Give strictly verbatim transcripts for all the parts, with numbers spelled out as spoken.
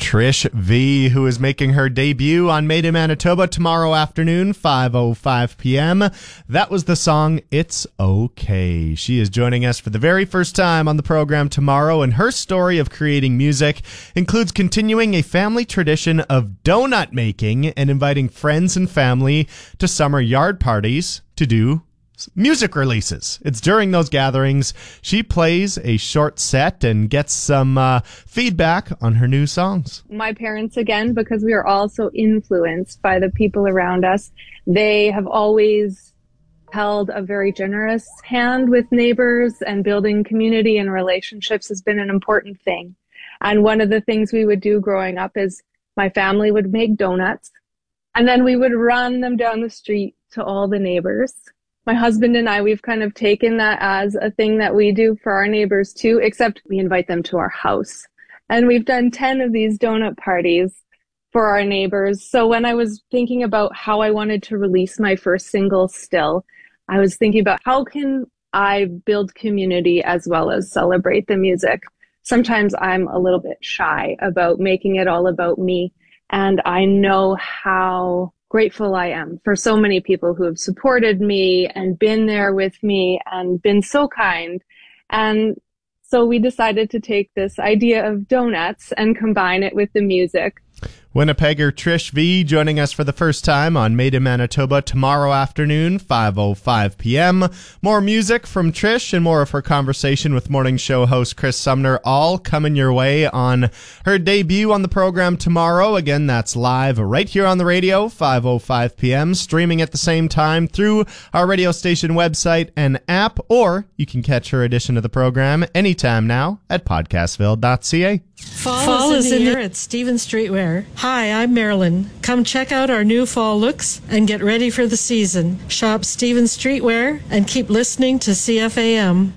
Trish V, who is making her debut on Made in Manitoba tomorrow afternoon, five oh five p.m. That was the song It's Okay. She is joining us for the very first time on the program tomorrow, and her story of creating music includes continuing a family tradition of donut making and inviting friends and family to summer yard parties to do music releases. It's during those gatherings she plays a short set and gets some uh, feedback on her new songs. My parents, again, because we are all so influenced by the people around us, they have always held a very generous hand with neighbors, and building community and relationships has been an important thing. And one of the things we would do growing up is my family would make donuts, and then we would run them down the street to all the neighbors. My husband and I, we've kind of taken that as a thing that we do for our neighbors too, except we invite them to our house. And we've done ten of these donut parties for our neighbors. So when I was thinking about how I wanted to release my first single Still, I was thinking about how can I build community as well as celebrate the music. Sometimes I'm a little bit shy about making it all about me. And I know how grateful I am for so many people who have supported me and been there with me and been so kind. And so we decided to take this idea of donuts and combine it with the music. Winnipegger Trish V joining us for the first time on Made in Manitoba tomorrow afternoon, five oh five p.m. More music from Trish and more of her conversation with morning show host Chris Sumner, all coming your way on her debut on the program tomorrow. Again, that's live right here on the radio, five oh five p.m., streaming at the same time through our radio station website and app, or you can catch her edition of the program anytime now at podcastville dot c a. Fall, fall is in the air at Stephen Streetwear. Hi, I'm Marilyn. Come check out our new fall looks and get ready for the season. Shop Stephen Streetwear and keep listening to C F A M.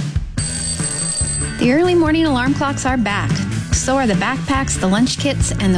The early morning alarm clocks are back. So are the backpacks, the lunch kits, and the